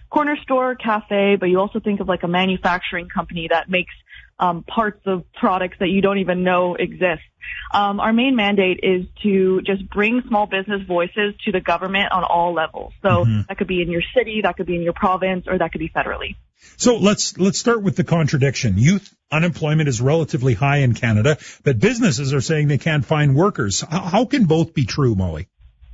corner store, cafe, but you also think of like a manufacturing company that makes parts of products that you don't even know exist. Our main mandate is to just bring small business voices to the government on all levels. So that could be in your city, that could be in your province, or that could be federally. So let's start with the contradiction. Youth unemployment is relatively high in Canada, but businesses are saying they can't find workers. How can both be true, Molly?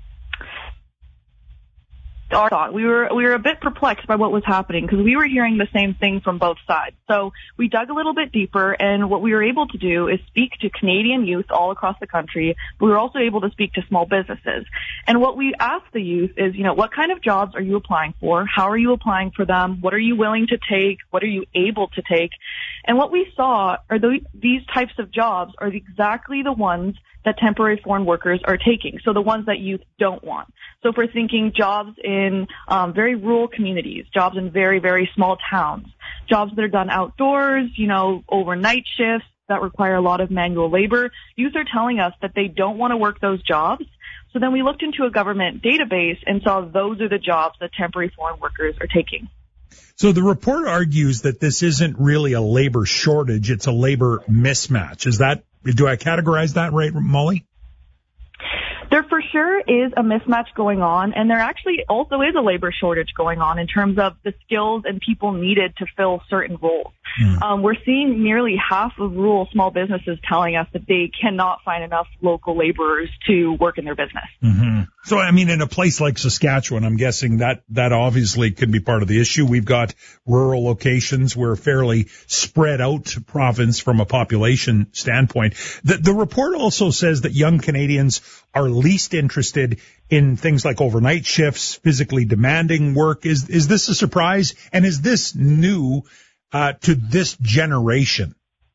Our thought. We were a bit perplexed by what was happening because we were hearing the same thing from both sides. So we dug a little bit deeper, and what we were able to do is speak to Canadian youth all across the country, but we were also able to speak to small businesses. And what we asked the youth is, what kind of jobs are you applying for? How are you applying for them? What are you willing to take? What are you able to take? And what we saw are these types of jobs are exactly the ones that temporary foreign workers are taking. So the ones that youth don't want. So if we're thinking jobs in very rural communities, jobs in very, very small towns, jobs that are done outdoors, overnight shifts that require a lot of manual labor, youth are telling us that they don't want to work those jobs. So then we looked into a government database and saw those are the jobs that temporary foreign workers are taking. So the report argues that this isn't really a labor shortage, it's a labor mismatch. Do I categorize that right, Molly? There for sure is a mismatch going on, and there actually also is a labor shortage going on in terms of the skills and people needed to fill certain roles. We're seeing nearly half of rural small businesses telling us that they cannot find enough local laborers to work in their business. So, in a place like Saskatchewan, I'm guessing that obviously could be part of the issue. We've got rural locations. We're a fairly spread out province from a population standpoint. The report also says that young Canadians are least interested in things like overnight shifts, physically demanding work. Is this a surprise? And is this new to this generation?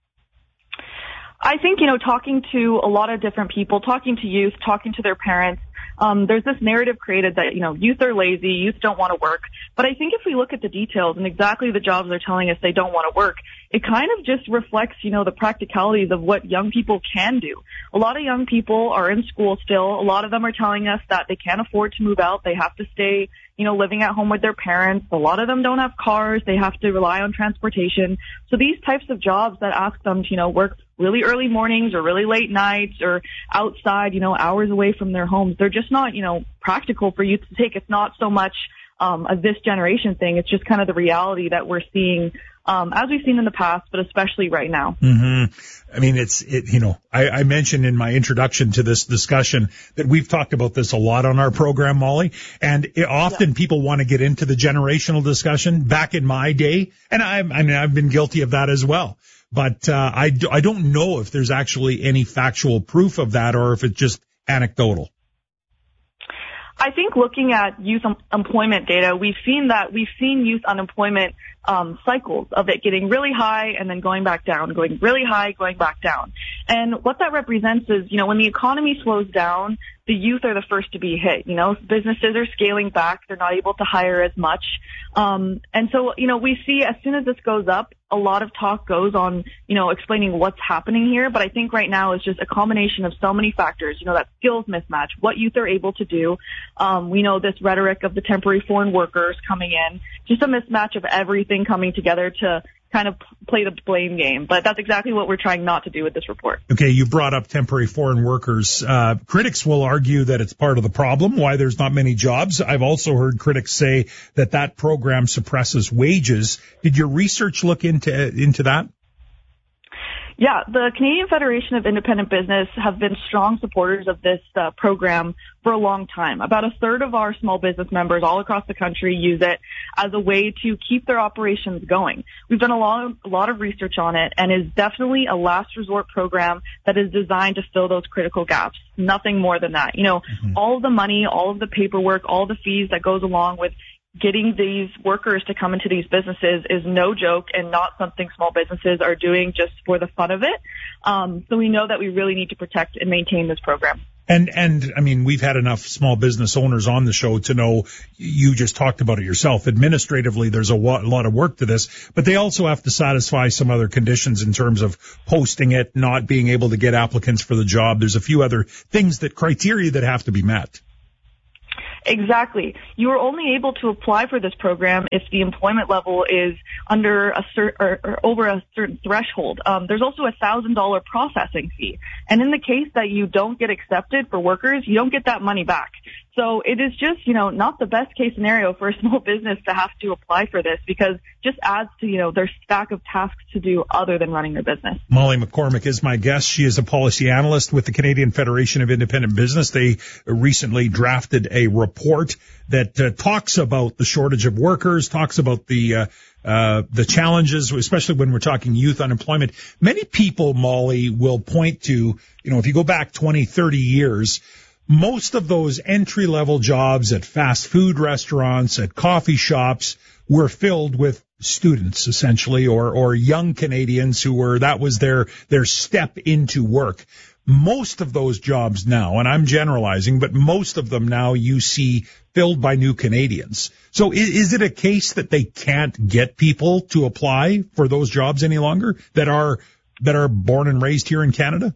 I think, talking to a lot of different people, talking to youth, talking to their parents, there's this narrative created that, youth are lazy, youth don't want to work. But I think if we look at the details and exactly the jobs they're telling us they don't want to work, it kind of just reflects, the practicalities of what young people can do. A lot of young people are in school still. A lot of them are telling us that they can't afford to move out. They have to stay, living at home with their parents. A lot of them don't have cars. They have to rely on transportation. So these types of jobs that ask them to, work really early mornings or really late nights or outside, hours away from their homes, they're just not, practical for youth to take. It's not so much a this generation thing. It's just kind of the reality that we're seeing, as we've seen in the past, but especially right now. I mentioned in my introduction to this discussion that we've talked about this a lot on our program, Molly, and often people want to get into the generational discussion. Back in my day, and I've been guilty of that as well. But I don't know if there's actually any factual proof of that or if it's just anecdotal. I think looking at youth employment data, we've seen youth unemployment cycles of it getting really high and then going back down, going really high, going back down. And what that represents is, when the economy slows down, the youth are the first to be hit. Businesses are scaling back. They're not able to hire as much. And so, we see as soon as this goes up, a lot of talk goes on, explaining what's happening here. But I think right now is just a combination of so many factors, that skills mismatch, what youth are able to do. We know this rhetoric of the temporary foreign workers coming in, just a mismatch of everything coming together to kind of play the blame game. But that's exactly what we're trying not to do with this report. Okay, you brought up temporary foreign workers. Critics will argue that it's part of the problem, why there's not many jobs. I've also heard critics say that program suppresses wages. Did your research look into that? Yeah, the Canadian Federation of Independent Business have been strong supporters of this program for a long time. About a third of our small business members all across the country use it as a way to keep their operations going. We've done a lot of research on it, and is definitely a last resort program that is designed to fill those critical gaps. Nothing more than that. All of the money, all of the paperwork, all the fees that goes along with getting these workers to come into these businesses is no joke and not something small businesses are doing just for the fun of it. So we know that we really need to protect and maintain this program. And we've had enough small business owners on the show to know, you just talked about it yourself. Administratively, there's a lot of work to this, but they also have to satisfy some other conditions in terms of posting it, not being able to get applicants for the job. There's a few other criteria that have to be met. Exactly. You are only able to apply for this program if the employment level is under or over a certain threshold. There's also a $1,000 processing fee. And in the case that you don't get accepted for workers, you don't get that money back. So it is just, not the best case scenario for a small business to have to apply for this, because it just adds to, their stack of tasks to do other than running their business. Molly McCormick is my guest. She is a policy analyst with the Canadian Federation of Independent Business. They recently drafted a report that talks about the shortage of workers, talks about the challenges, especially when we're talking youth unemployment. Many people, Molly, will point to, if you go back 20, 30 years, most of those entry-level jobs at fast food restaurants, at coffee shops, were filled with students, essentially, or young Canadians that was their step into work. Most of those jobs now, and I'm generalizing, but most of them now you see filled by new Canadians. So is it a case that they can't get people to apply for those jobs any longer that are born and raised here in Canada?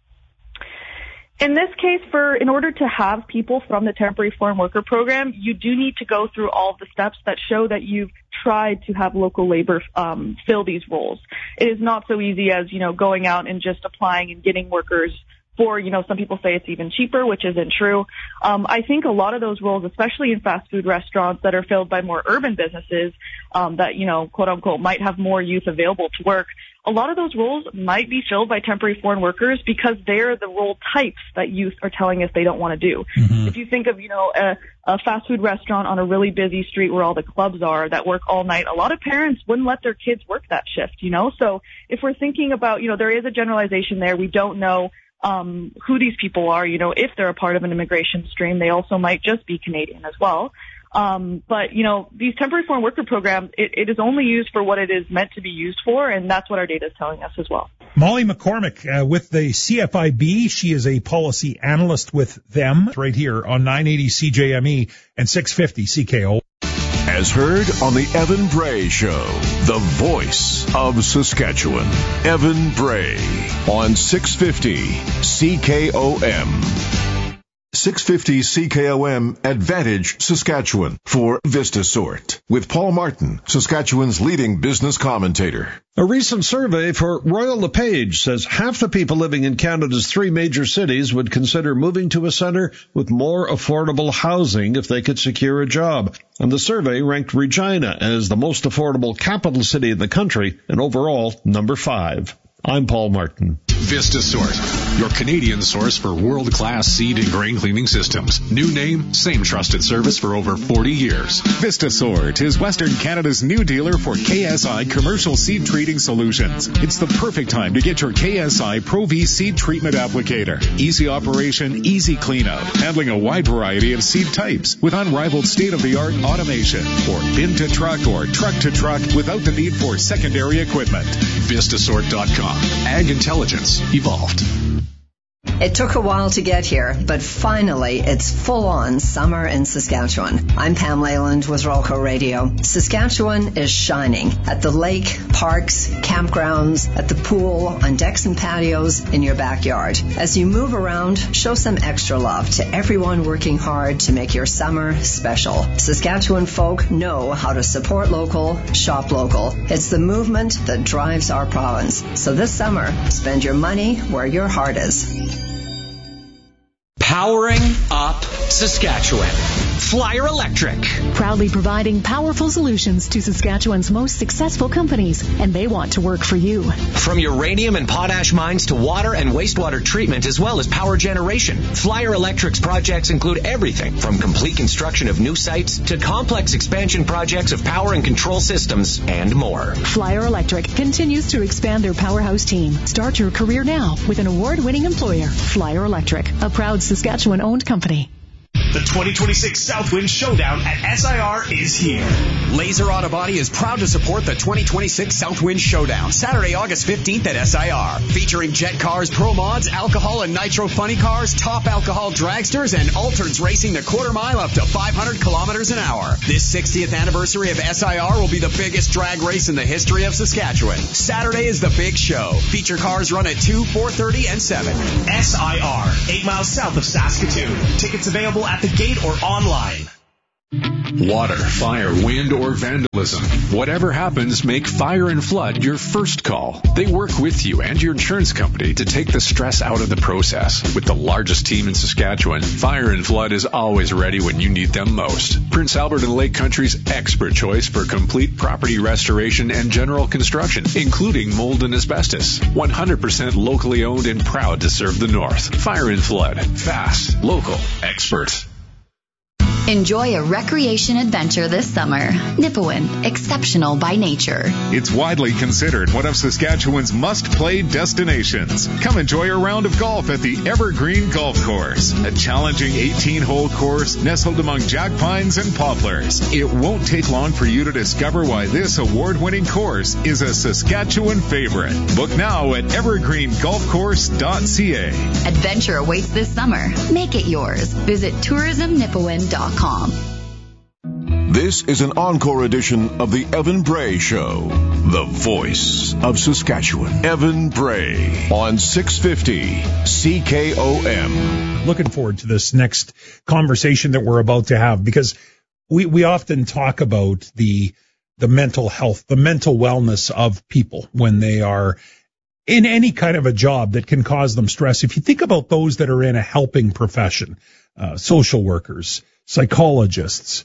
In this case, in order to have people from the temporary foreign worker program, you do need to go through all of the steps that show that you've tried to have local labor fill these roles. It is not so easy as, going out and just applying and getting workers for, some people say it's even cheaper, which isn't true. I think a lot of those roles, especially in fast food restaurants that are filled by more urban businesses, that, quote unquote, might have more youth available to work, a lot of those roles might be filled by temporary foreign workers because they're the role types that youth are telling us they don't want to do. Mm-hmm. If you think of, a fast food restaurant on a really busy street where all the clubs are that work all night, a lot of parents wouldn't let their kids work that shift, So if we're thinking about, there is a generalization there. We don't know who these people are, if they're a part of an immigration stream. They also might just be Canadian as well. But, these temporary foreign worker programs, it is only used for what it is meant to be used for, and that's what our data is telling us as well. Molly McCormick with the CFIB. She is a policy analyst with them right here on 980 CJME and 650 CKO. As heard on the Evan Bray Show, the voice of Saskatchewan. Evan Bray on 650 CKOM. 650 CKOM Advantage Saskatchewan for VistaSort with Paul Martin, Saskatchewan's leading business commentator. A recent survey for Royal LePage says half the people living in Canada's 3 major cities would consider moving to a centre with more affordable housing if they could secure a job. And the survey ranked Regina as the most affordable capital city in the country and overall number 5. I'm Paul Martin. VistaSort, your Canadian source for world-class seed and grain cleaning systems. New name, same trusted service for over 40 years. VistaSort is Western Canada's new dealer for KSI commercial seed treating solutions. It's the perfect time to get your KSI Pro V seed treatment applicator. Easy operation, easy cleanout, handling a wide variety of seed types with unrivaled state-of-the-art automation. Or bin to truck or truck to truck without the need for secondary equipment. VistaSort.com. Ag Intelligence evolved. It took a while to get here, but finally it's full-on summer in Saskatchewan. I'm Pam Leyland with Rolco Radio. Saskatchewan is shining at the lake, parks, campgrounds, at the pool, on decks and patios, in your backyard. As you move around, show some extra love to everyone working hard to make your summer special. Saskatchewan folk know how to support local, shop local. It's the movement that drives our province. So this summer, spend your money where your heart is. Powering up Saskatchewan. Flyer Electric. Proudly providing powerful solutions to Saskatchewan's most successful companies, and they want to work for you. From uranium and potash mines to water and wastewater treatment, as well as power generation, Flyer Electric's projects include everything from complete construction of new sites to complex expansion projects of power and control systems and more. Flyer Electric continues to expand their powerhouse team. Start your career now with an award-winning employer, Flyer Electric, a proud Saskatchewan-owned company. The 2026 Southwind Showdown at SIR is here. Laser Auto Body is proud to support the 2026 Southwind Showdown, Saturday, August 15th at SIR. Featuring jet cars, pro mods, alcohol and nitro funny cars, top alcohol dragsters, and altereds racing the quarter mile up to 500 kilometers an hour. This 60th anniversary of SIR will be the biggest drag race in the history of Saskatchewan. Saturday is the big show. Feature cars run at 2, 4:30, and 7. SIR, 8 miles south of Saskatoon. Tickets available at the the gate or online. Water, fire, wind, or vandalism. Whatever happens, make Fire and Flood your first call. They work with you and your insurance company to take the stress out of the process. With the largest team in Saskatchewan, Fire and Flood is always ready when you need them most. Prince Albert and Lake Country's expert choice for complete property restoration and general construction, including mold and asbestos. 100% locally owned and proud to serve the North. Fire and Flood. Fast, local, expert. Enjoy a recreation adventure this summer. Nipawin, exceptional by nature. It's widely considered one of Saskatchewan's must-play destinations. Come enjoy a round of golf at the Evergreen Golf Course, a challenging 18-hole course nestled among jack pines and poplars. It won't take long for you to discover why this award-winning course is a Saskatchewan favorite. Book now at evergreengolfcourse.ca. Adventure awaits this summer. Make it yours. Visit tourismnipawin.com. This is an encore edition of the Evan Bray Show, the voice of Saskatchewan. Evan Bray on 650 CKOM. Looking forward to this next conversation that we're about to have, because we often talk about the mental health, the mental wellness of people when they are in any kind of a job that can cause them stress. If you think about those that are in a helping profession, social workers, psychologists,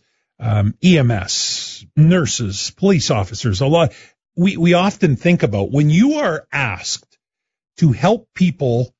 EMS, nurses, police officers, a lot. We often think about when you are asked to help people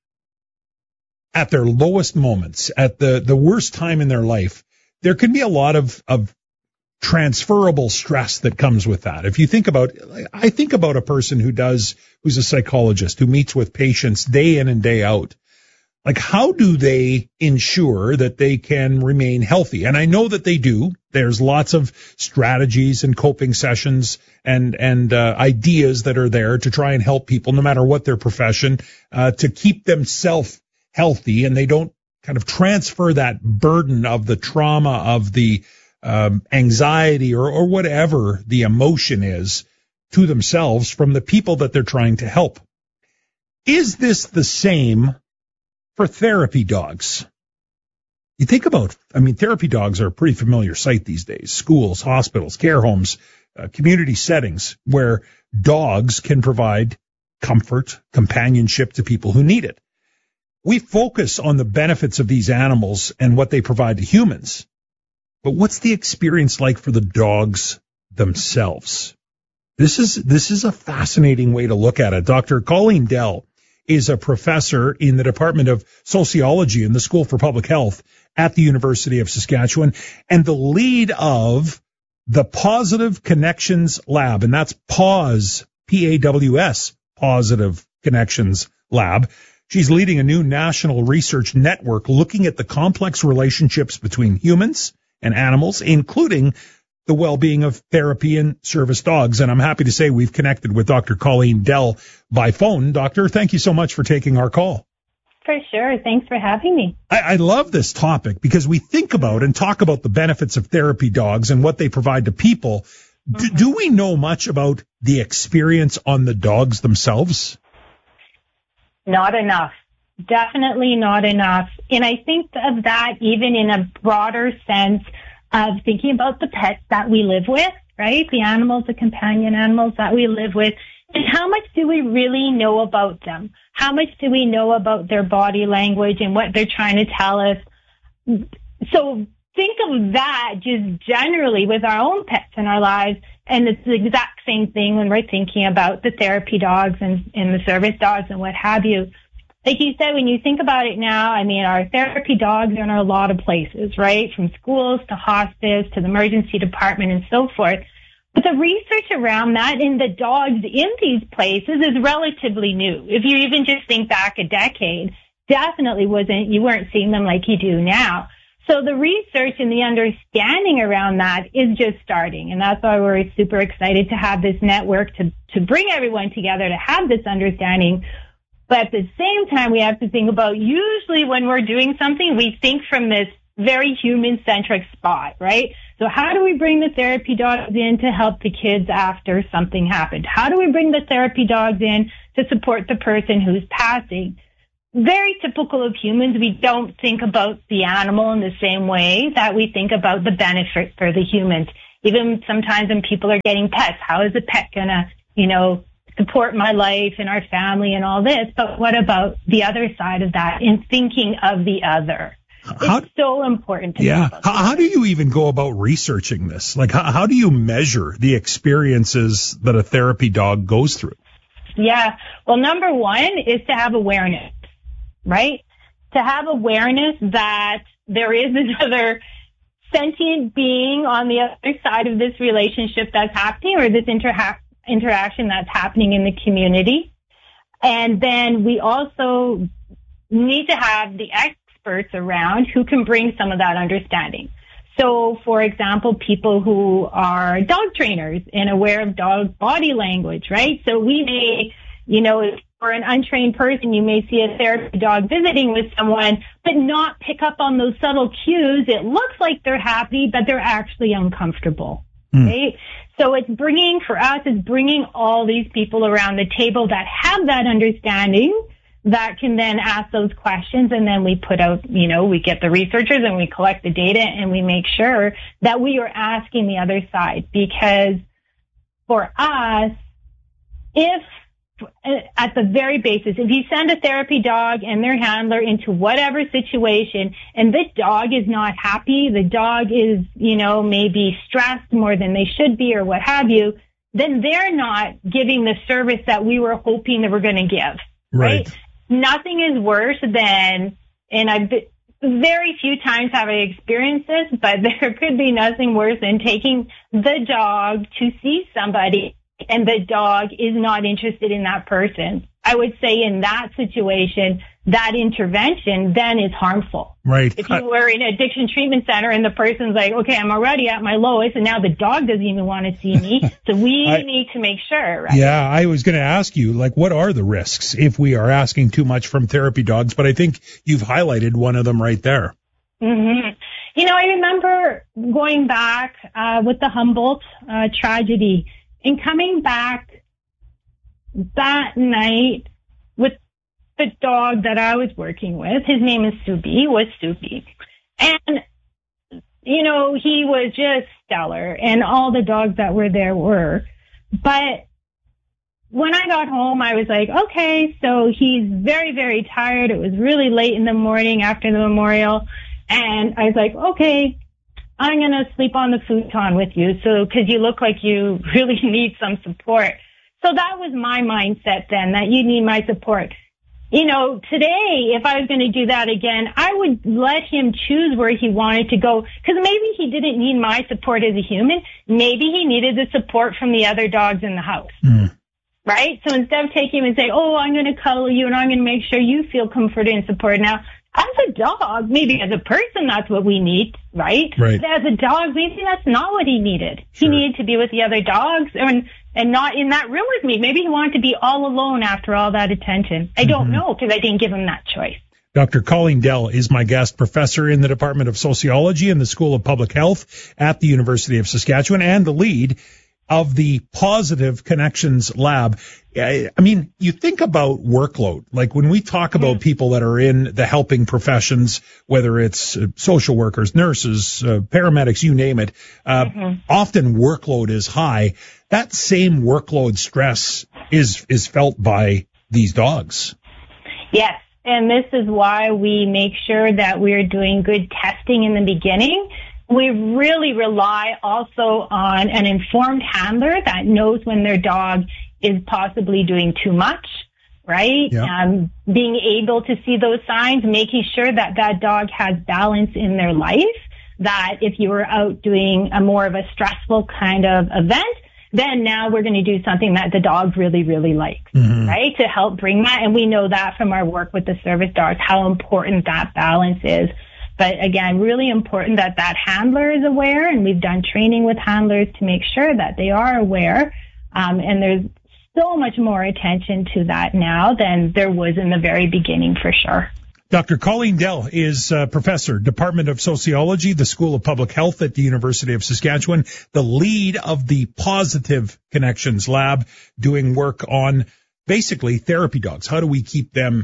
at their lowest moments, at the worst time in their life, there can be a lot of transferable stress that comes with that. If you think about, I think about a person who's a psychologist, who meets with patients day in and day out. Like, how do they ensure that they can remain healthy? And I know that they do. There's lots of strategies and coping sessions and ideas that are there to try and help people, no matter what their profession, to keep themselves healthy, and they don't kind of transfer that burden of the trauma, of the anxiety or whatever the emotion is, to themselves from the people that they're trying to help. Is this the same for therapy dogs? You think about, therapy dogs are a pretty familiar sight these days. Schools, hospitals, care homes, community settings where dogs can provide comfort, companionship to people who need it. We focus on the benefits of these animals and what they provide to humans. But what's the experience like for the dogs themselves? This is a fascinating way to look at it. Dr. Colleen Dell is a professor in the Department of Sociology in the School for Public Health at the University of Saskatchewan, and the lead of the Positive Connections Lab, and that's PAWS, P-A-W-S, Positive Connections Lab. She's leading a new national research network looking at the complex relationships between humans and animals, including the well-being of therapy and service dogs. And I'm happy to say we've connected with Dr. Colleen Dell by phone. Doctor, thank you so much for taking our call. For sure. Thanks for having me. I love this topic because we think about and talk about the benefits of therapy dogs and what they provide to people. Mm-hmm. Do we know much about the experience on the dogs themselves? Not enough. Definitely not enough. And I think of that even in a broader sense of thinking about the pets that we live with, right? The animals, the companion animals that we live with. And how much do we really know about them? How much do we know about their body language and what they're trying to tell us? So think of that just generally with our own pets in our lives. And it's the exact same thing when we're thinking about the therapy dogs and the service dogs and what have you. Like you said, when you think about it now, our therapy dogs are in a lot of places, right? From schools to hospice to the emergency department and so forth. But the research around that in the dogs in these places is relatively new. If you even just think back a decade, definitely you weren't seeing them like you do now. So the research and the understanding around that is just starting. And that's why we're super excited to have this network to bring everyone together to have this understanding. But at the same time, we have to think about, usually when we're doing something, we think from this very human-centric spot, right? So how do we bring the therapy dogs in to help the kids after something happened? How do we bring the therapy dogs in to support the person who's passing? very typical of humans. We don't think about the animal in the same way that we think about the benefit for the humans. Even sometimes when people are getting pets, how is a pet gonna, support my life and our family and all this? But what about the other side of that in thinking of the other? It's so important to me. How do you even go about researching this? Like, how do you measure the experiences that a therapy dog goes through? Yeah. Well, number one is to have awareness, right? To have awareness that there is another sentient being on the other side of this relationship that's happening, or this interaction that's happening in the community. And then we also need to have the experts around who can bring some of that understanding. So, for example, people who are dog trainers and aware of dog body language, right? So we may, for an untrained person, you may see a therapy dog visiting with someone, but not pick up on those subtle cues. It looks like they're happy, but they're actually uncomfortable, right? So it's bringing all these people around the table that have that understanding, that can then ask those questions, and then we put out, we get the researchers and we collect the data and we make sure that we are asking the other side. Because for us, at the very basis, if you send a therapy dog and their handler into whatever situation and the dog is not happy, the dog is, maybe stressed more than they should be or what have you, then they're not giving the service that we were hoping they were going to give. Right? Nothing is worse than, and very few times have I experienced this, but there could be nothing worse than taking the dog to see somebody and the dog is not interested in that person. I would say in that situation, that intervention then is harmful. Right. If you were in an addiction treatment center and the person's like, okay, I'm already at my lowest and now the dog doesn't even want to see me. So we need to make sure, right? Yeah, I was going to ask you, what are the risks if we are asking too much from therapy dogs? But I think you've highlighted one of them right there. Mm-hmm. I remember going back with the Humboldt tragedy and coming back that night with the dog that I was working with. His name is Soupy. And, he was just stellar, and all the dogs that were there were. But when I got home, I was like, okay, so he's very, very tired. It was really late in the morning after the memorial. And I was like, okay, I'm going to sleep on the futon with you, because you look like you really need some support. So that was my mindset then, that you need my support. Today, if I was going to do that again, I would let him choose where he wanted to go, because maybe he didn't need my support as a human. Maybe he needed the support from the other dogs in the house. Right? So instead of taking him and saying, oh, I'm going to cuddle you and I'm going to make sure you feel comforted and supported. Now, as a dog, maybe as a person, that's what we need, right? But as a dog, maybe that's not what he needed. He needed to be with the other dogs and not in that room with me. Maybe he wanted to be all alone after all that attention. I don't know, because I didn't give him that choice. Dr. Colleen Dell is my guest, professor in the Department of Sociology in the School of Public Health at the University of Saskatchewan and the lead of the Positive Connections Lab. I mean, you think about workload, like when we talk about people that are in the helping professions, whether it's social workers, nurses, paramedics, you name it, often workload is high. That same workload stress is felt by these dogs. Yes. And this is why we make sure that we're doing good testing in the beginning. We really rely also on an informed handler that knows when their dog is possibly doing too much, right? Being able to see those signs, making sure that that dog has balance in their life, that if you were out doing a more of a stressful kind of event, then now we're going to do something that the dog really, really likes, right? To help bring that. And we know that from our work with the service dogs, how important that balance is. But again, really important that that handler is aware, and we've done training with handlers to make sure that they are aware. And there's so much more attention to that now than there was in the very beginning, for sure. Dr. Colleen Dell is professor, Department of Sociology, the School of Public Health at the University of Saskatchewan, the lead of the Positive Connections Lab, doing work on basically therapy dogs. How do we keep them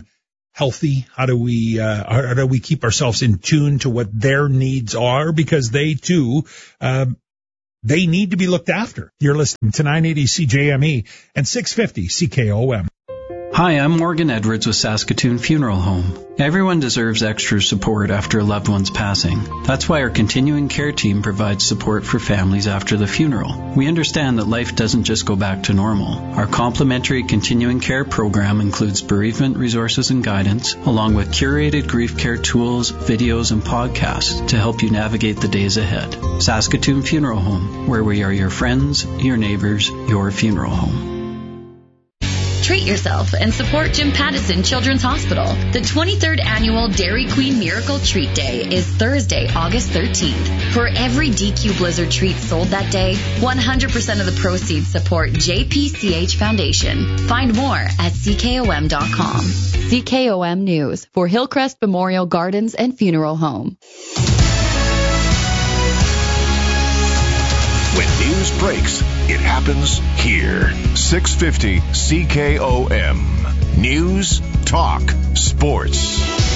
healthy? How do we keep ourselves in tune to what their needs are? Because they too, they need to be looked after. You're listening to 980 CJME and 650 CKOM. Hi, I'm Morgan Edwards with Saskatoon Funeral Home. Everyone deserves extra support after a loved one's passing. That's why our continuing care team provides support for families after the funeral. We understand that life doesn't just go back to normal. Our complimentary continuing care program includes bereavement resources and guidance, along with curated grief care tools, videos, and podcasts to help you navigate the days ahead. Saskatoon Funeral Home, where we are your friends, your neighbors, your funeral home. Treat yourself and support Jim Pattison Children's Hospital. The 23rd Annual Dairy Queen Miracle Treat Day is Thursday, August 13th. For every DQ Blizzard treat sold that day, 100% of the proceeds support JPCH Foundation. Find more at CKOM.com. CKOM News for Hillcrest Memorial Gardens and Funeral Home. When news breaks, it happens here. 650 CKOM. News, talk, sports.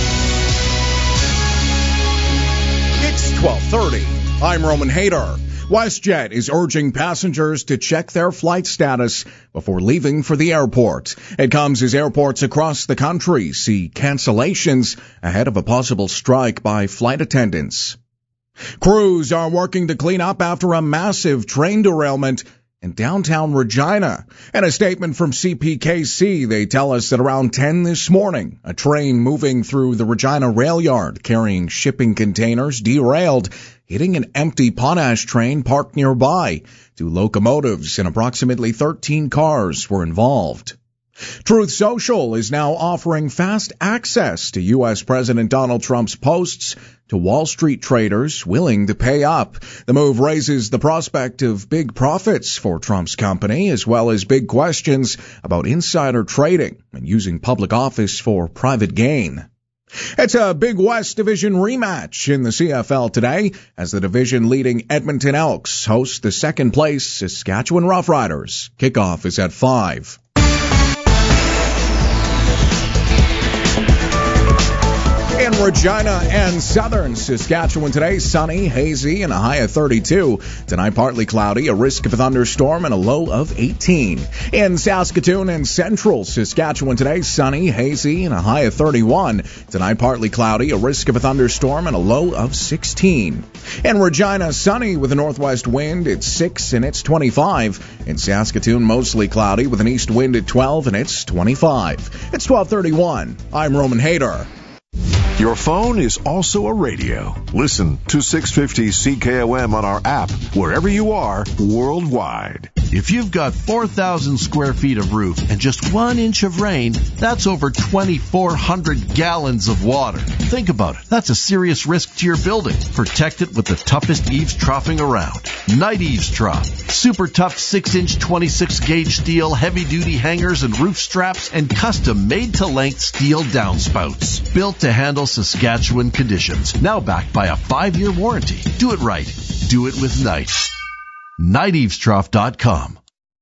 It's 12:30. I'm Roman Hader. WestJet is urging passengers to check their flight status before leaving for the airport. It comes as airports across the country see cancellations ahead of a possible strike by flight attendants. Crews are working to clean up after a massive train derailment in downtown Regina. In a statement from CPKC, they tell us that around 10 this morning, a train moving through the Regina rail yard carrying shipping containers derailed, hitting an empty potash train parked nearby. 2 locomotives and approximately 13 cars were involved. Truth Social is now offering fast access to U.S. President Donald Trump's posts to Wall Street traders willing to pay up. The move raises the prospect of big profits for Trump's company, as well as big questions about insider trading and using public office for private gain. It's a Big West Division rematch in the CFL today as the division-leading Edmonton Elks host the second-place Saskatchewan Roughriders. Kickoff is at 5. In Regina and southern Saskatchewan today, sunny, hazy, and a high of 32. Tonight, partly cloudy, a risk of a thunderstorm, and a low of 18. In Saskatoon and central Saskatchewan today, sunny, hazy, and a high of 31. Tonight, partly cloudy, a risk of a thunderstorm, and a low of 16. In Regina, sunny with a northwest wind at 6, and it's 25. In Saskatoon, mostly cloudy with an east wind at 12, and it's 25. It's 12:31. I'm Roman Hader. Your phone is also a radio. Listen to 650 CKOM on our app wherever you are worldwide. If you've got 4,000 square feet of roof and just 1 inch of rain, that's over 2,400 gallons of water. Think about it. That's a serious risk to your building. Protect it with the toughest eaves troughing around. Night Eaves Trough. Super tough 6-inch 26-gauge steel, heavy-duty hangers and roof straps, and custom made-to-length steel downspouts. Built to handle Saskatchewan conditions. Now backed by a 5-year warranty. Do it right. Do it with Night. NightEavesTrough.com.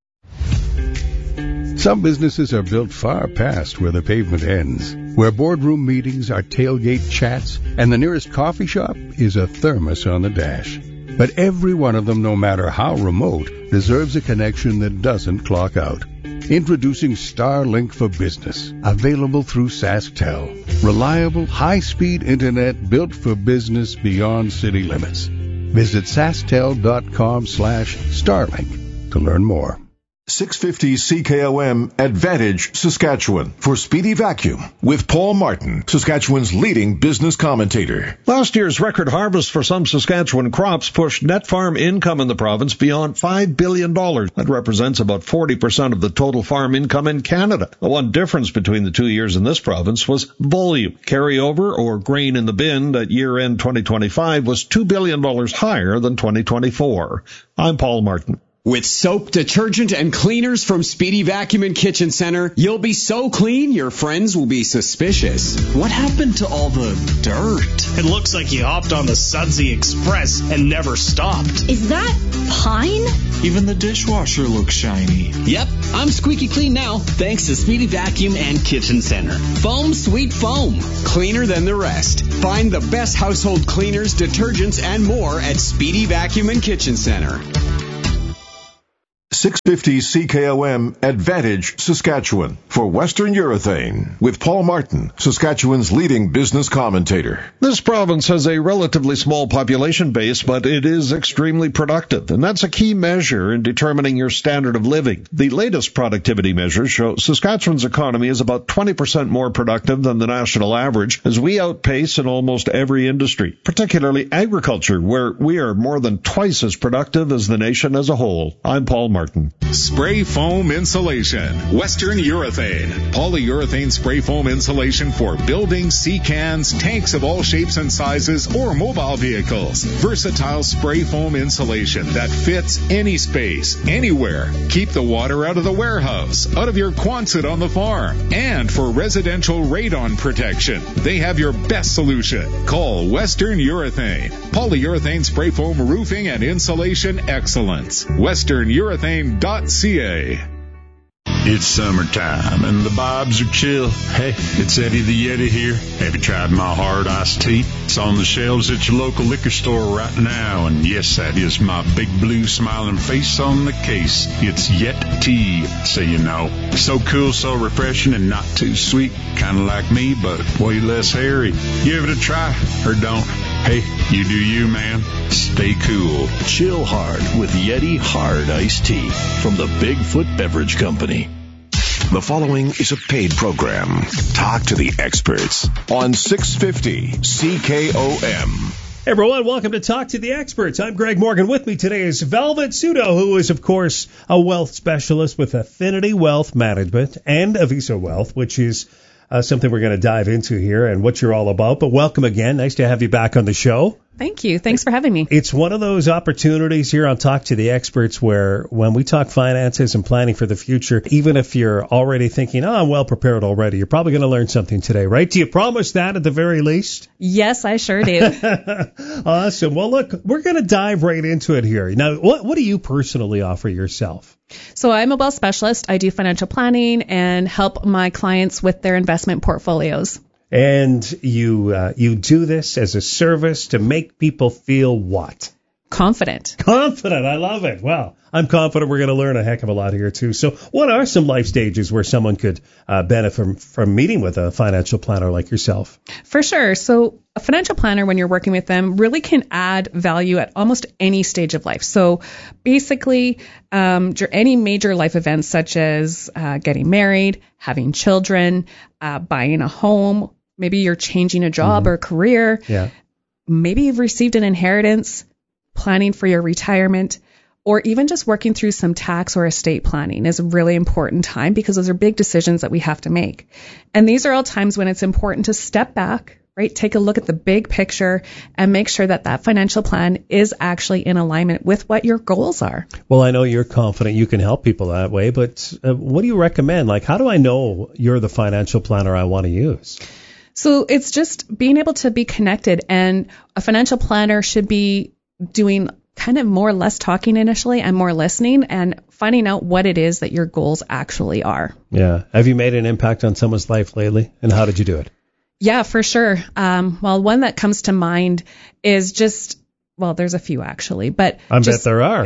Some businesses are built far past where the pavement ends, where boardroom meetings are tailgate chats, and the nearest coffee shop is a thermos on the dash. But every one of them, no matter how remote, deserves a connection that doesn't clock out. Introducing Starlink for Business, available through SaskTel. Reliable, high-speed internet built for business beyond city limits. Visit SaskTel.com/Starlink to learn more. 650 CKOM Advantage Saskatchewan for Speedy Vacuum with Paul Martin, Saskatchewan's leading business commentator. Last year's record harvest for some Saskatchewan crops pushed net farm income in the province beyond $5 billion. That represents about 40% of the total farm income in Canada. The one difference between the 2 years in this province was volume. Carryover, or grain in the bin, at year-end 2025 was $2 billion higher than 2024. I'm Paul Martin. With soap, detergent, and cleaners from Speedy Vacuum and Kitchen Center, you'll be so clean your friends will be suspicious. What happened to all the dirt? It looks like you hopped on the Sudsy Express and never stopped. Is that pine? Even the dishwasher looks shiny. Yep, I'm squeaky clean now, thanks to Speedy Vacuum and Kitchen Center. Foam, sweet foam. Cleaner than the rest. Find the best household cleaners, detergents, and more at Speedy Vacuum and Kitchen Center. 650 CKOM Advantage, Saskatchewan, for Western Urethane, with Paul Martin, Saskatchewan's leading business commentator. This province has a relatively small population base, but it is extremely productive, and that's a key measure in determining your standard of living. The latest productivity measures show Saskatchewan's economy is about 20% more productive than the national average, as we outpace in almost every industry, particularly agriculture, where we are more than twice as productive as the nation as a whole. I'm Paul Martin. Spray foam insulation. Western Urethane. Polyurethane spray foam insulation for buildings, sea cans, tanks of all shapes and sizes, or mobile vehicles. Versatile spray foam insulation that fits any space, anywhere. Keep the water out of the warehouse, out of your Quonset on the farm. And for residential radon protection, they have your best solution. Call Western Urethane. Polyurethane spray foam roofing and insulation excellence. WesternUrethane.ca. It's summertime and the vibes are chill. Hey, it's Eddie the Yeti here. Have you tried my hard iced tea? It's on the shelves at your local liquor store right now. And yes, that is my big blue smiling face on the case. It's Yet Tea, so you know. So cool, so refreshing, and not too sweet. Kind of like me, but way less hairy. Give it a try, or don't. Hey, you do you, man. Stay cool. Chill hard with Yeti Hard Iced Tea from the Bigfoot Beverage Company. The following is a paid program. Talk to the experts on 650 CKOM. Hey everyone, welcome to Talk to the Experts. I'm Greg Morgan. With me today is Velvet Sudo, who is, of course, a wealth specialist with Affinity Wealth Management and Avisa Wealth, which is something we're going to dive into here and what you're all about. But welcome again. Nice to have you back on the show. Thank you. Thanks for having me. It's one of those opportunities here on Talk to the Experts where when we talk finances and planning for the future, even if you're already thinking, I'm well prepared already, you're probably going to learn something today, right? Do you promise that at the very least? Yes, I sure do. Awesome. Well, look, we're going to dive right into it here. Now, what do you personally offer yourself? So I'm a wealth specialist. I do financial planning and help my clients with their investment portfolios. And you do this as a service to make people feel what? Confident. Confident. I love it. Well, I'm confident we're going to learn a heck of a lot here, too. So what are some life stages where someone could benefit from meeting with a financial planner like yourself? For sure. So a financial planner, when you're working with them, really can add value at almost any stage of life. So basically, any major life events such as getting married, having children, buying a home, maybe you're changing a job or career, maybe you've received an inheritance, planning for your retirement, or even just working through some tax or estate planning is a really important time because those are big decisions that we have to make. And these are all times when it's important to step back, right? Take a look at the big picture and make sure that that financial plan is actually in alignment with what your goals are. Well, I know you're confident you can help people that way, but what do you recommend? Like, how do I know you're the financial planner I want to use? So it's just being able to be connected, and a financial planner should be doing kind of more or less talking initially and more listening and finding out what it is that your goals actually are. Yeah. Have you made an impact on someone's life lately? And how did you do it? Yeah, for sure. Well, one that comes to mind is there's a few actually, but I bet there are.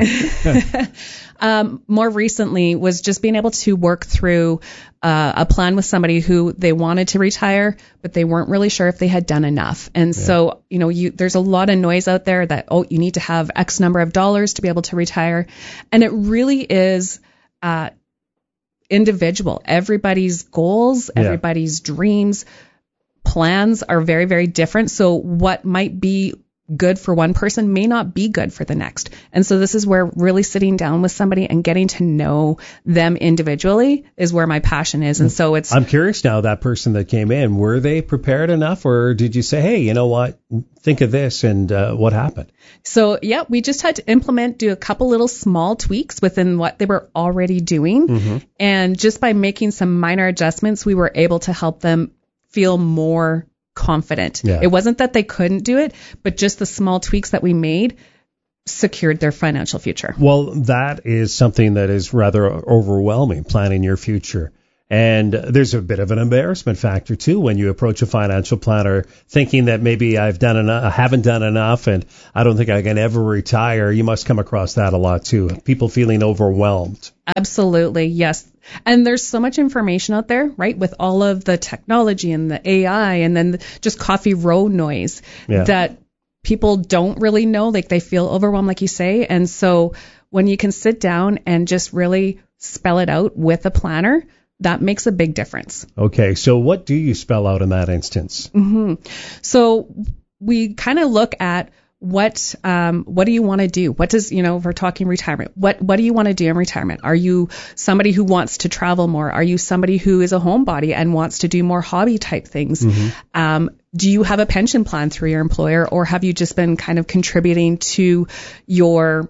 More recently was just being able to work through a plan with somebody who they wanted to retire, but they weren't really sure if they had done enough. And so, there's a lot of noise out there that, you need to have X number of dollars to be able to retire. And it really is individual. Everybody's goals, everybody's dreams, plans are very, very different. So what might be good for one person may not be good for the next. And so this is where really sitting down with somebody and getting to know them individually is where my passion is. And so I'm curious now, that person that came in, were they prepared enough, or did you say, hey, you know what, think of this, and what happened? So, yeah, we just had to do a couple little small tweaks within what they were already doing. Mm-hmm. And just by making some minor adjustments, we were able to help them feel more confident. Yeah. It wasn't that they couldn't do it, but just the small tweaks that we made secured their financial future. Well, that is something that is rather overwhelming, planning your future. And there's a bit of an embarrassment factor too when you approach a financial planner thinking that maybe I haven't done enough, and I don't think I can ever retire. You must come across that a lot too. People feeling overwhelmed. Absolutely, yes. And there's so much information out there, right, with all of the technology and the AI and then just coffee row noise that people don't really know. Like, they feel overwhelmed, like you say. And so when you can sit down and just really spell it out with a planner, that makes a big difference. Okay, so what do you spell out in that instance? Mm-hmm. So we kind of look at what do you want to do? What does, if we're talking retirement, what do you want to do in retirement? Are you somebody who wants to travel more? Are you somebody who is a homebody and wants to do more hobby type things? Mm-hmm. Do you have a pension plan through your employer, or have you just been kind of contributing to your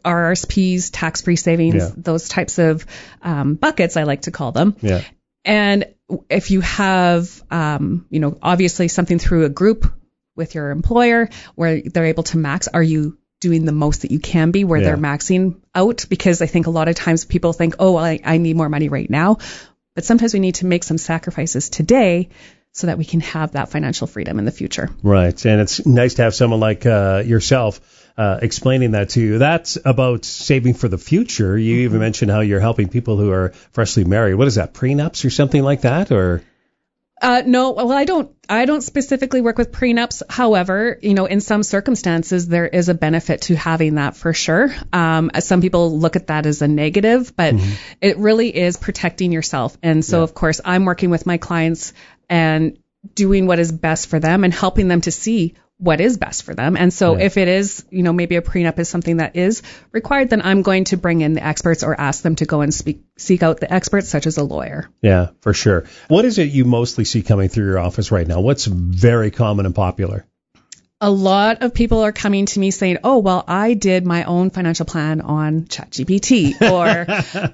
RRSPs, tax-free savings, those types of buckets, I like to call them. Yeah. And if you have, obviously something through a group with your employer where they're able to max, are you doing the most that you can be where they're maxing out? Because I think a lot of times people think, oh, well, I need more money right now. But sometimes we need to make some sacrifices today so that we can have that financial freedom in the future. Right. And it's nice to have someone like yourself explaining that to you. That's about saving for the future. You even mentioned how you're helping people who are freshly married. What is that, prenups or something like that, or? No, well, I don't specifically work with prenups. However, in some circumstances, there is a benefit to having that for sure. Some people look at that as a negative, but it really is protecting yourself. And so, of course, I'm working with my clients and doing what is best for them and helping them to see what is best for them. And so if it is, maybe a prenup is something that is required, then I'm going to bring in the experts or ask them to go and seek out the experts, such as a lawyer. Yeah, for sure. What is it you mostly see coming through your office right now? What's very common and popular? A lot of people are coming to me saying, oh, well, I did my own financial plan on ChatGPT, or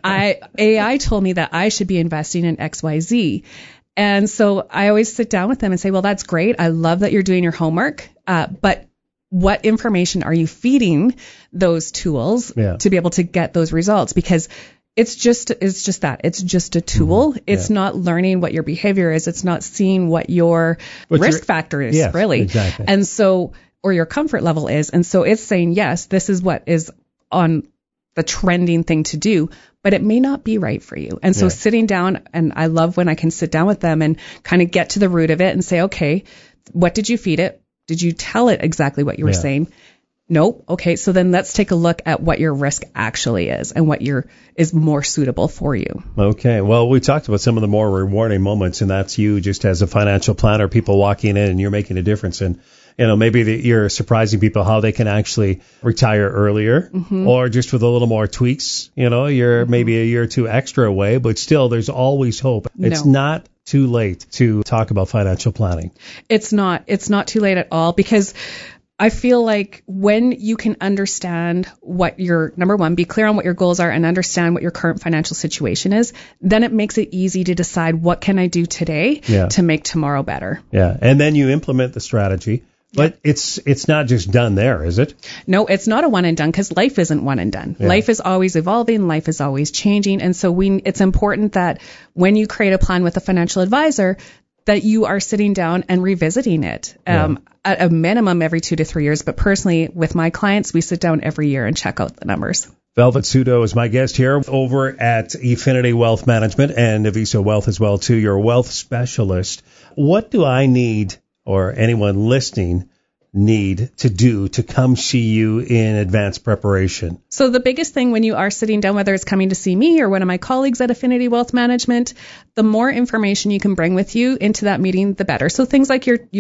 AI told me that I should be investing in XYZ. And so I always sit down with them and say, well, that's great. I love that you're doing your homework. But what information are you feeding those tools to be able to get those results? Because it's just that. It's just a tool. Mm-hmm. It's not learning what your behavior is. It's not seeing what your risk factor is, really. Exactly. And so, or your comfort level is. And so it's saying, yes, this is what is on the trending thing to do, but it may not be right for you. And so sitting down, and I love when I can sit down with them and kind of get to the root of it and say, okay, what did you feed it? Did you tell it exactly what you were saying? Nope. Okay. So then let's take a look at what your risk actually is and what is more suitable for you. Okay. Well, we talked about some of the more rewarding moments, and that's you just as a financial planner, people walking in and you're making a difference. And, maybe you're surprising people how they can actually retire earlier, or just with a little more tweaks, you're maybe a year or two extra away, but still there's always hope. It's not too late to talk about financial planning. It's not too late at all, because I feel like when you can understand what your, number one, be clear on what your goals are and understand what your current financial situation is, then it makes it easy to decide what can I do today to make tomorrow better. Yeah. And then you implement the strategy. But it's not just done there, is it? No, it's not a one and done, because life isn't one and done. Yeah. Life is always evolving. Life is always changing. And so it's important that when you create a plan with a financial advisor, that you are sitting down and revisiting it at a minimum every 2 to 3 years. But personally, with my clients, we sit down every year and check out the numbers. Velvet Sudo is my guest here over at Efinity Wealth Management and Aviso Wealth as well, too. You're a wealth specialist. What do I need, or anyone listening need to do to come see you in advanced preparation? So the biggest thing when you are sitting down, whether it's coming to see me or one of my colleagues at Efinity Wealth Management, the more information you can bring with you into that meeting, the better. So things like your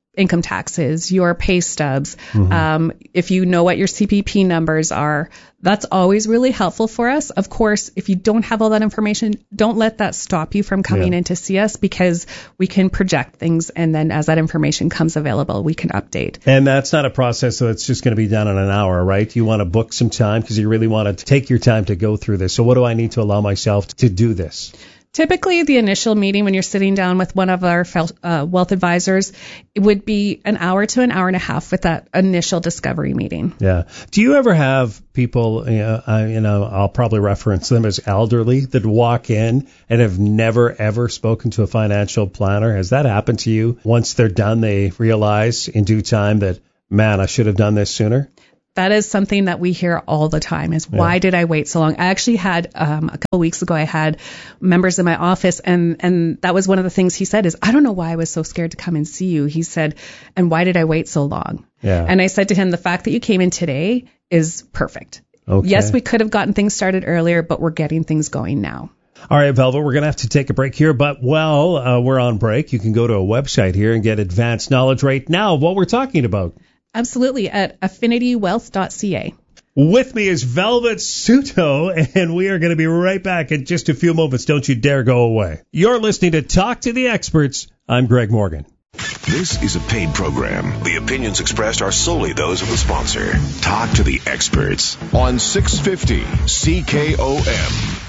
income taxes, your pay stubs, if you know what your CPP numbers are, that's always really helpful for us. Of course, if you don't have all that information, don't let that stop you from coming in to see us, because we can project things, and then as that information comes available, we can update. And that's not a process that's just going to be done in an hour, right? You want to book some time because you really want to take your time to go through this. So what do I need to allow myself to do this? Typically, the initial meeting when you're sitting down with one of our wealth advisors, it would be an hour to an hour and a half with that initial discovery meeting. Yeah. Do you ever have people, I'll probably reference them as elderly, that walk in and have never, ever spoken to a financial planner? Has that happened to you? Once they're done, they realize in due time that, man, I should have done this sooner? That is something that we hear all the time, is why did I wait so long? I actually had, a couple of weeks ago, I had members in my office, and that was one of the things he said is, I don't know why I was so scared to come and see you. He said, and why did I wait so long? Yeah. And I said to him, the fact that you came in today is perfect. Okay. Yes, we could have gotten things started earlier, but we're getting things going now. All right, Velvet, we're going to have to take a break here, but while we're on break, you can go to a website here and get advanced knowledge right now of what we're talking about. Absolutely, at affinitywealth.ca. With me is Velvet Suto, and we are going to be right back in just a few moments. Don't you dare go away. You're listening to Talk to the Experts. I'm Greg Morgan. This is a paid program. The opinions expressed are solely those of the sponsor. Talk to the Experts on 650 CKOM.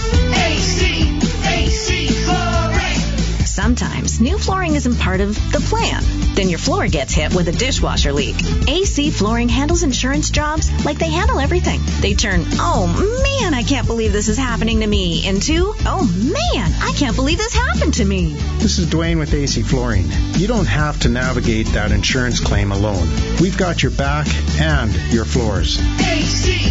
AC Flooring. Sometimes new flooring isn't part of the plan. Then your floor gets hit with a dishwasher leak. AC Flooring handles insurance jobs like they handle everything. They turn, oh man, I can't believe this is happening to me, into, oh man, I can't believe this happened to me. This is Dwayne with AC Flooring. You don't have to navigate that insurance claim alone. We've got your back and your floors. AC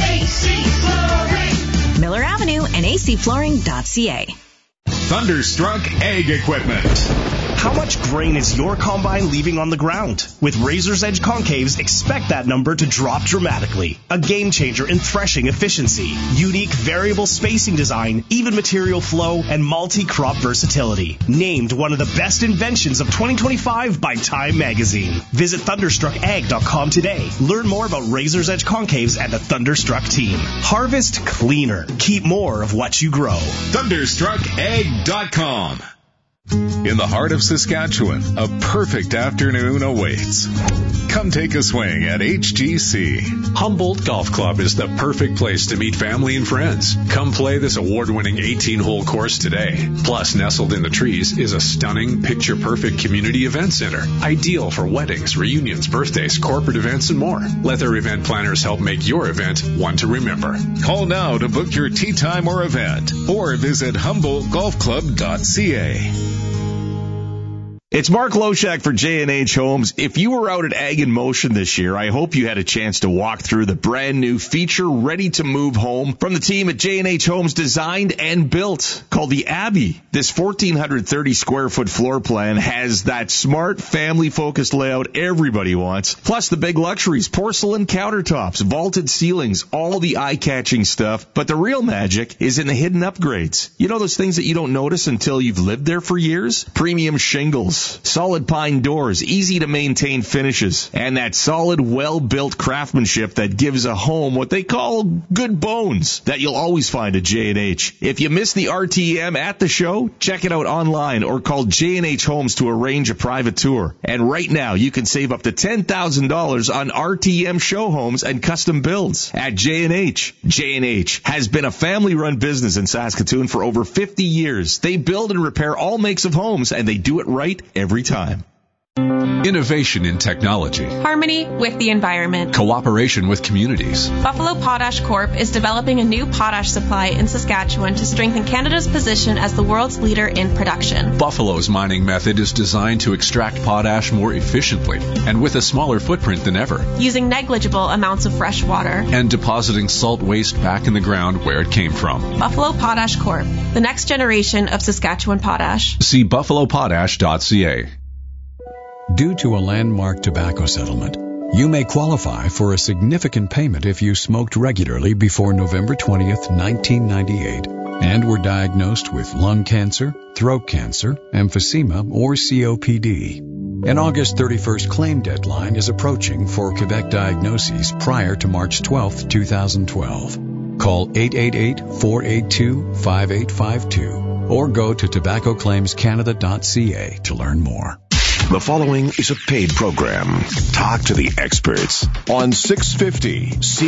Flooring. Miller Avenue and acflooring.ca. Thunderstruck Ag Equipment. How much grain is your combine leaving on the ground? With Razor's Edge Concaves, expect that number to drop dramatically. A game changer in threshing efficiency, unique variable spacing design, even material flow, and multi-crop versatility. Named one of the best inventions of 2025 by Time Magazine. Visit ThunderstruckAg.com today. Learn more about Razor's Edge Concaves and the Thunderstruck team. Harvest cleaner. Keep more of what you grow. ThunderstruckAg.com. In the heart of Saskatchewan, a perfect afternoon awaits. Come take a swing at HGC. Humboldt Golf Club is the perfect place to meet family and friends. Come play this award-winning 18-hole course today. Plus, nestled in the trees is a stunning, picture-perfect community event center. Ideal for weddings, reunions, birthdays, corporate events, and more. Let their event planners help make your event one to remember. Call now to book your tee time or event, or visit HumboldtGolfClub.ca. It's Mark Loshak for J&H Homes. If you were out at Ag in Motion this year, I hope you had a chance to walk through the brand new feature ready-to-move home from the team at J&H Homes, designed and built, called the Abbey. This 1,430 square foot floor plan has that smart, family-focused layout everybody wants, plus the big luxuries, porcelain countertops, vaulted ceilings, all the eye-catching stuff. But the real magic is in the hidden upgrades. You know those things that you don't notice until you've lived there for years? Premium shingles, solid pine doors, easy to maintain finishes, and that solid, well-built craftsmanship that gives a home what they call good bones that you'll always find at J&H. If you miss the RTM at the show, check it out online or call J&H Homes to arrange a private tour. And right now, you can save up to $10,000 on RTM show homes and custom builds at J&H. J&H has been a family-run business in Saskatoon for over 50 years. They build and repair all makes of homes, and they do it right every time. Innovation in technology. Harmony with the environment. Cooperation with communities. Buffalo Potash Corp. is developing a new potash supply in Saskatchewan to strengthen Canada's position as the world's leader in production. Buffalo's mining method is designed to extract potash more efficiently and with a smaller footprint than ever. Using negligible amounts of fresh water. And depositing salt waste back in the ground where it came from. Buffalo Potash Corp. The next generation of Saskatchewan potash. See buffalopotash.ca. Due to a landmark tobacco settlement, you may qualify for a significant payment if you smoked regularly before November 20th, 1998, and were diagnosed with lung cancer, throat cancer, emphysema, or COPD. An August 31st claim deadline is approaching for Quebec diagnoses prior to March 12, 2012. Call 888-482-5852 or go to tobaccoclaimscanada.ca to learn more. The following is a paid program. Talk to the experts on 650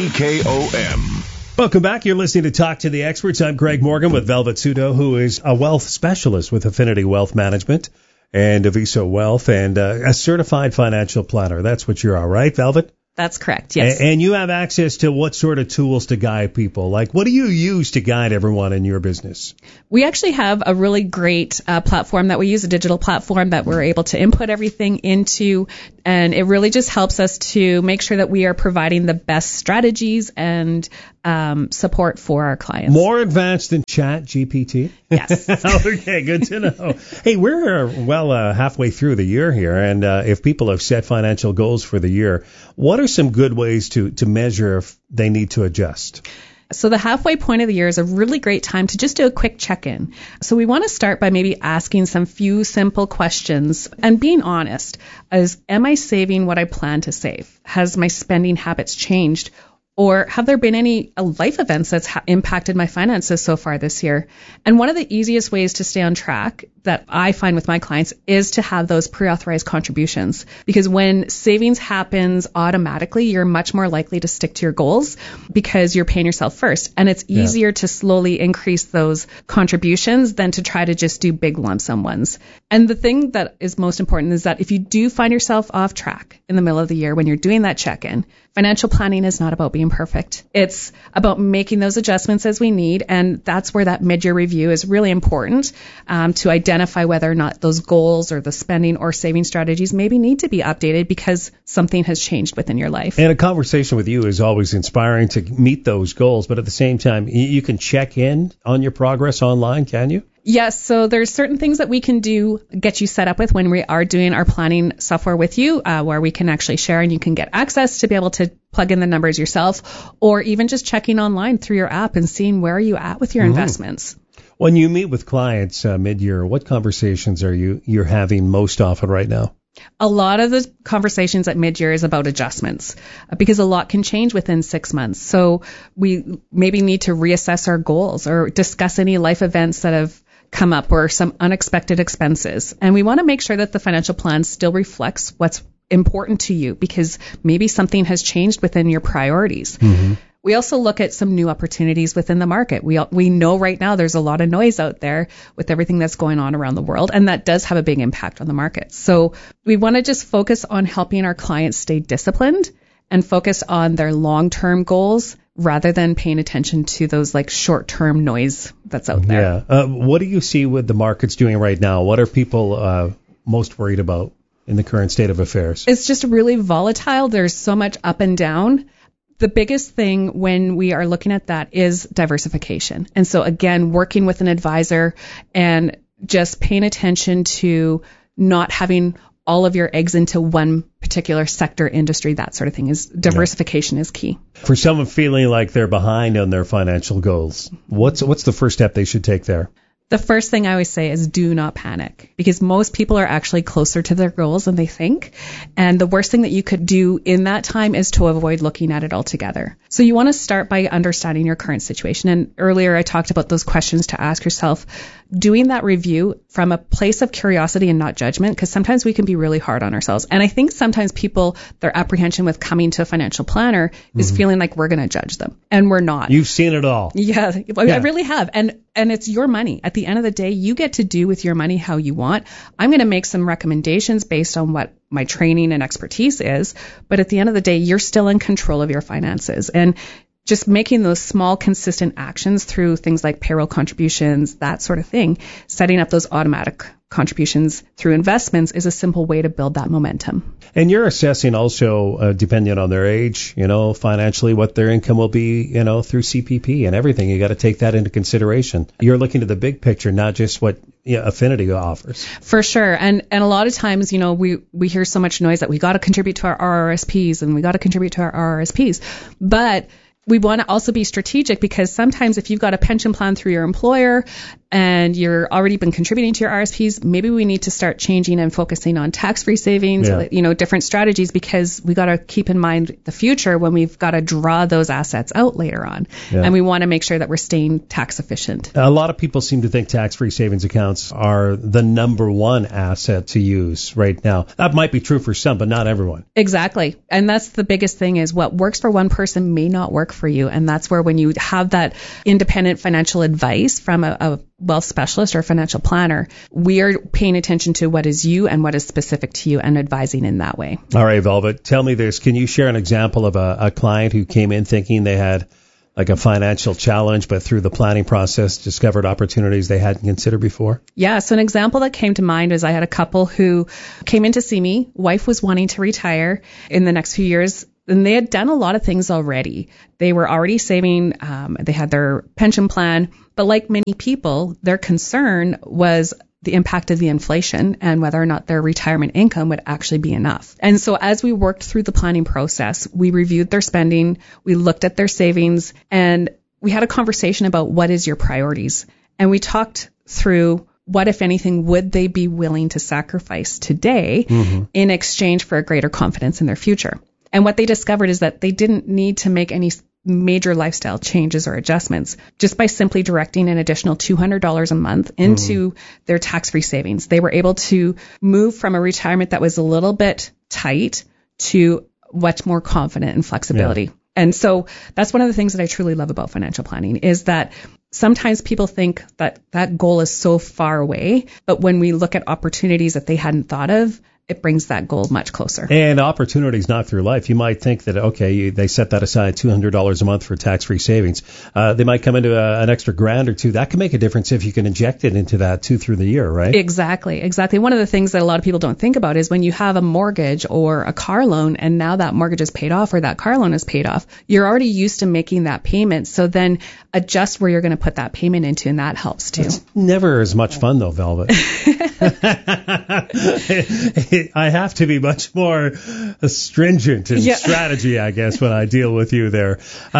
CKOM. Welcome back. You're listening to Talk to the Experts. I'm Greg Morgan with Velvet Sudo, who is a wealth specialist with Affinity Wealth Management and Aviso Wealth, and a certified financial planner. That's what you are, right, Velvet? That's correct, yes. And you have access to what sort of tools to guide people? Like, what do you use to guide everyone in your business? We actually have a really great platform that we use, a digital platform that we're able to input everything into, and it really just helps us to make sure that we are providing the best strategies and support for our clients. More advanced than ChatGPT? Yes. Okay, good to know. Hey, we're halfway through the year here, and if people have set financial goals for the year, what are some good ways to measure if they need to adjust? So the halfway point of the year is a really great time to just do a quick check-in. So we want to start by maybe asking some few simple questions and being honest. Am I saving what I plan to save? Has my spending habits changed? Or have there been any life events that's impacted my finances so far this year? And one of the easiest ways to stay on track that I find with my clients is to have those pre-authorized contributions. Because when savings happens automatically, you're much more likely to stick to your goals because you're paying yourself first. And it's easier to slowly increase those contributions than to try to just do big lump sum ones. And the thing that is most important is that if you do find yourself off track in the middle of the year when you're doing that check-in, financial planning is not about being perfect. It's about making those adjustments as we need, and that's where that mid-year review is really important to identify whether or not those goals or the spending or saving strategies maybe need to be updated because something has changed within your life. And a conversation with you is always inspiring to meet those goals, but at the same time, you can check in on your progress online, can you? Yes, so there's certain things that we can do, get you set up with when we are doing our planning software with you, where we can actually share and you can get access to be able to plug in the numbers yourself, or even just checking online through your app and seeing where are you at with your investments. When you meet with clients mid-year, what conversations are you're having most often right now? A lot of the conversations at mid-year is about adjustments because a lot can change within 6 months. So we maybe need to reassess our goals or discuss any life events that have come up or some unexpected expenses. And we want to make sure that the financial plan still reflects what's important to you because maybe something has changed within your priorities. Mm-hmm. We also look at some new opportunities within the market. We know right now there's a lot of noise out there with everything that's going on around the world, and that does have a big impact on the market. So we want to just focus on helping our clients stay disciplined and focus on their long-term goals rather than paying attention to those like short-term noise that's out there. Yeah. What do you see with the markets doing right now? What are people most worried about in the current state of affairs? It's just really volatile. There's so much up and down. The biggest thing when we are looking at that is diversification. And so again, working with an advisor and just paying attention to not having all of your eggs into one particular sector, industry, that sort of thing. Diversification is key. For someone feeling like they're behind on their financial goals, what's the first step they should take there? The first thing I always say is do not panic because most people are actually closer to their goals than they think. And the worst thing that you could do in that time is to avoid looking at it altogether. So you want to start by understanding your current situation. And earlier I talked about those questions to ask yourself, doing that review from a place of curiosity and not judgment, because sometimes we can be really hard on ourselves. And I think sometimes people, their apprehension with coming to a financial planner is feeling like we're going to judge them. And we're not. You've seen it all. Yeah, I really have. And it's your money. At the end of the day, you get to do with your money how you want. I'm going to make some recommendations based on what my training and expertise is. But at the end of the day, you're still in control of your finances. And just making those small, consistent actions through things like payroll contributions, that sort of thing, setting up those automatic contributions through investments is a simple way to build that momentum. And you're assessing also, depending on their age, financially what their income will be, through CPP and everything. You got to take that into consideration. You're looking at the big picture, not just what Affinity offers. For sure. And a lot of times, we hear so much noise that we got to contribute to our RRSPs and we got to contribute to our RRSPs. But we want to also be strategic because sometimes if you've got a pension plan through your employer and you're already been contributing to your RSPs, maybe we need to start changing and focusing on tax-free savings, different strategies, because we got to keep in mind the future when we've got to draw those assets out later on. Yeah. And we want to make sure that we're staying tax efficient. A lot of people seem to think tax-free savings accounts are the number one asset to use right now. That might be true for some, but not everyone. Exactly. And that's the biggest thing, is what works for one person may not work for you. And that's where, when you have that independent financial advice from a wealth specialist or a financial planner, we are paying attention to what is you and what is specific to you and advising in that way. All right, Velvet, tell me this. Can you share an example of a client who came in thinking they had like a financial challenge, but through the planning process discovered opportunities they hadn't considered before? Yeah, so an example that came to mind is I had a couple who came in to see me. Wife was wanting to retire in the next few years, and they had done a lot of things already. They were already saving, they had their pension plan, but like many people, their concern was the impact of the inflation and whether or not their retirement income would actually be enough. And so as we worked through the planning process, we reviewed their spending, we looked at their savings, and we had a conversation about what is your priorities. And we talked through what, if anything, would they be willing to sacrifice today in exchange for a greater confidence in their future. And what they discovered is that they didn't need to make any major lifestyle changes or adjustments. Just by simply directing an additional $200 a month into their tax-free savings, they were able to move from a retirement that was a little bit tight to much more confident and flexibility. Yeah. And so that's one of the things that I truly love about financial planning, is that sometimes people think that that goal is so far away, but when we look at opportunities that they hadn't thought of, it brings that goal much closer. And opportunities not through life. You might think that, okay, they set that aside $200 a month for tax-free savings. They might come into an extra $1,000 or $2,000. That can make a difference if you can inject it into that too through the year, right? Exactly. One of the things that a lot of people don't think about is when you have a mortgage or a car loan, and now that mortgage is paid off or that car loan is paid off, you're already used to making that payment. So then adjust where you're going to put that payment into, and that helps too. It's never as much fun though, Velvet. I have to be much more stringent in strategy, I guess, when I deal with you there.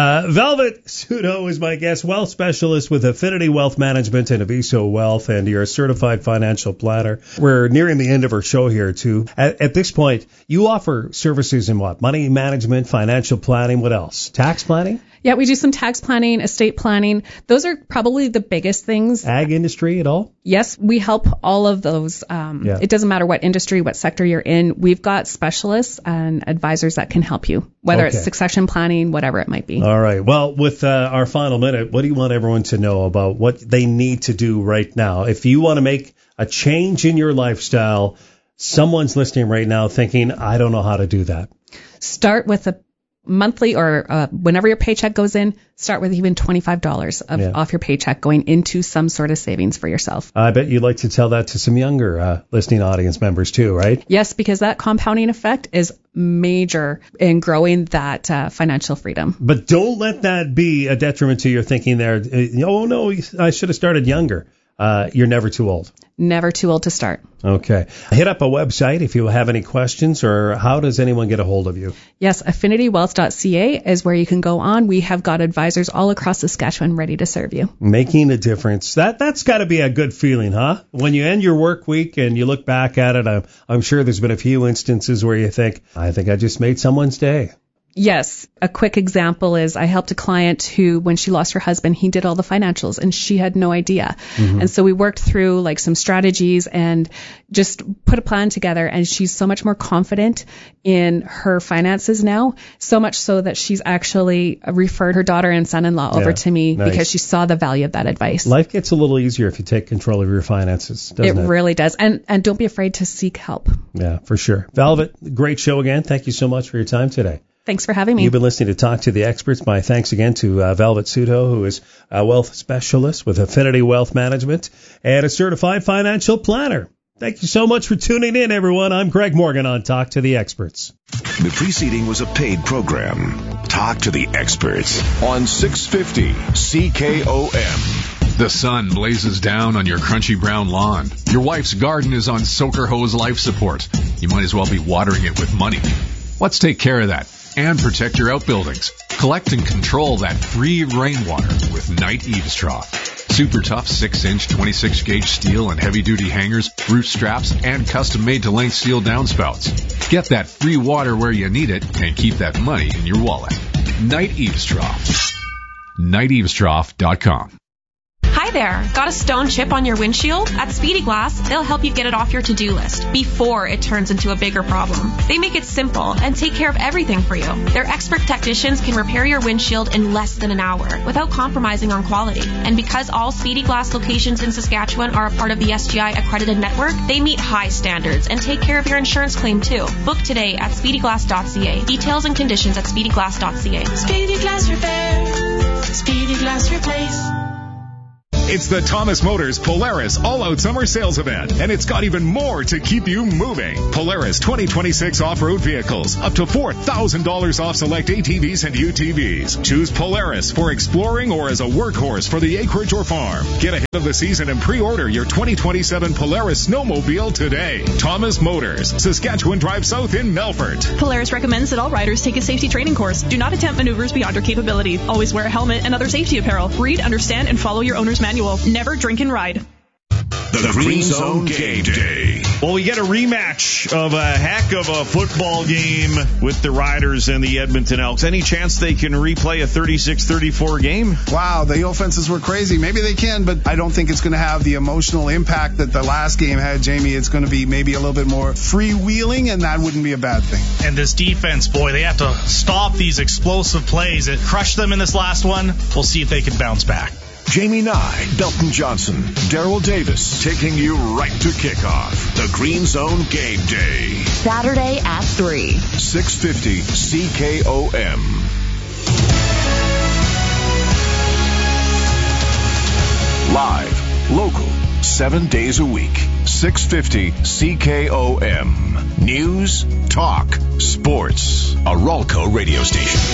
Velvet Sudo is my guest, wealth specialist with Affinity Wealth Management and Aviso Wealth, and you're a certified financial planner. We're nearing the end of our show here, too. At this point, you offer services in what? Money management, financial planning, what else? Tax planning? Yeah, we do some tax planning, estate planning. Those are probably the biggest things. Ag industry at all? Yes, we help all of those. It doesn't matter what industry, what sector you're in. We've got specialists and advisors that can help you, whether it's succession planning, whatever it might be. All right. Well, with our final minute, what do you want everyone to know about what they need to do right now? If you want to make a change in your lifestyle, someone's listening right now thinking, I don't know how to do that. Start with a monthly or whenever your paycheck goes in, start with even $25 off your paycheck going into some sort of savings for yourself. I bet you'd like to tell that to some younger listening audience members too, right? Yes, because that compounding effect is major in growing that financial freedom. But don't let that be a detriment to your thinking there. Oh, no, I should have started younger. You're never too old. Never too old to start. Okay. Hit up a website if you have any questions, or how does anyone get a hold of you? Yes, affinitywealth.ca is where you can go on. We have got advisors all across Saskatchewan ready to serve you. Making a difference. That's got to be a good feeling, huh? When you end your work week and you look back at it, I'm sure there's been a few instances where you think, I think I just made someone's day. Yes. A quick example is I helped a client who, when she lost her husband, he did all the financials and she had no idea. And so we worked through like some strategies and just put a plan together, and she's so much more confident in her finances now, so much so that she's actually referred her daughter and son-in-law over to me because she saw the value of that advice. Life gets a little easier if you take control of your finances, doesn't it? It really does. And don't be afraid to seek help. Yeah, for sure. Velvet, great show again. Thank you so much for your time today. Thanks for having me. You've been listening to Talk to the Experts. My thanks again to Velvet Sudo, who is a wealth specialist with Affinity Wealth Management and a certified financial planner. Thank you so much for tuning in, everyone. I'm Greg Morgan on Talk to the Experts. The preceding was a paid program. Talk to the Experts on 650 CKOM. The sun blazes down on your crunchy brown lawn. Your wife's garden is on Soaker Hose life support. You might as well be watering it with money. Let's take care of that and protect your outbuildings. Collect and control that free rainwater with Knight Eaves Trough. Super tough 6-inch 26-gauge steel and heavy-duty hangers, roof straps, and custom-made to length steel downspouts. Get that free water where you need it and keep that money in your wallet. Knight Eaves Trough. KnightEavesTrough.com. Hi there. Got a stone chip on your windshield? At Speedy Glass, they'll help you get it off your to-do list before it turns into a bigger problem. They make it simple and take care of everything for you. Their expert technicians can repair your windshield in less than an hour without compromising on quality. And because all Speedy Glass locations in Saskatchewan are a part of the SGI accredited network, they meet high standards and take care of your insurance claim too. Book today at speedyglass.ca. Details and conditions at speedyglass.ca. Speedy Glass Repair. Speedy Glass Replace. It's the Thomas Motors Polaris All-Out Summer Sales Event, and it's got even more to keep you moving. Polaris 2026 off-road vehicles, up to $4,000 off select ATVs and UTVs. Choose Polaris for exploring or as a workhorse for the acreage or farm. Get ahead of the season and pre-order your 2027 Polaris snowmobile today. Thomas Motors, Saskatchewan Drive South in Melfort. Polaris recommends that all riders take a safety training course. Do not attempt maneuvers beyond your capability. Always wear a helmet and other safety apparel. Read, understand, and follow your owner's manual. Never drink and ride. The Green Zone Game Day. Well, we get a rematch of a heck of a football game with the Riders and the Edmonton Elks. Any chance they can replay a 36-34 game? Wow, the offenses were crazy. Maybe they can, but I don't think it's going to have the emotional impact that the last game had, Jamie. It's going to be maybe a little bit more freewheeling, and that wouldn't be a bad thing. And this defense, boy, they have to stop these explosive plays. It crushed them in this last one. We'll see if they can bounce back. Jamie Nye, Belton Johnson, Daryl Davis, taking you right to kickoff. The Green Zone Game Day. Saturday at 3. 650 CKOM. Live, local, 7 days a week. 650 CKOM. News, talk, sports. A Ralco radio station.